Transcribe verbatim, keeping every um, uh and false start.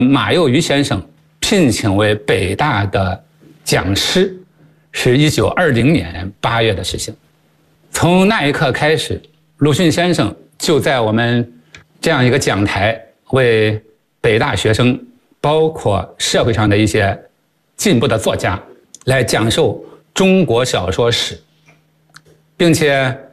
马幼渔先生聘请为北大的讲师，是一九二零年八月的事情。从那一刻开始，鲁迅先生就在我们这样一个讲台，为北大学生，包括社会上的一些进步的作家，来讲授中国小说史，并且